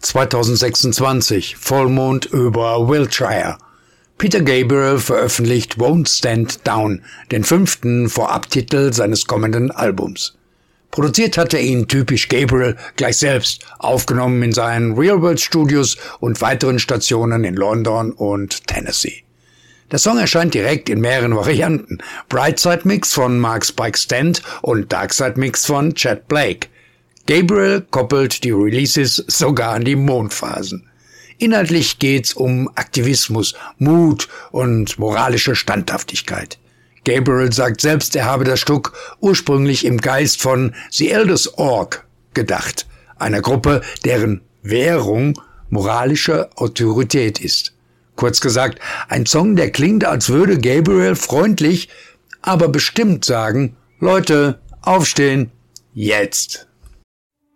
2026, Vollmond über Wiltshire. Peter Gabriel veröffentlicht Won't Stand Down, den 5. Vorabtitel seines kommenden Albums. Produziert hatte ihn typisch Gabriel gleich selbst, aufgenommen in seinen Real World Studios und weiteren Stationen in London und Tennessee. Der Song erscheint direkt in mehreren Varianten. Brightside Mix von Mark Spike Stent und Darkside Mix von Chet Blake. Gabriel koppelt die Releases sogar an die Mondphasen. Inhaltlich geht's um Aktivismus, Mut und moralische Standhaftigkeit. Gabriel sagt selbst, er habe das Stück ursprünglich im Geist von The Elders Org gedacht, einer Gruppe, deren Währung moralische Autorität ist. Kurz gesagt, ein Song, der klingt, als würde Gabriel freundlich, aber bestimmt sagen, Leute, aufstehen, jetzt.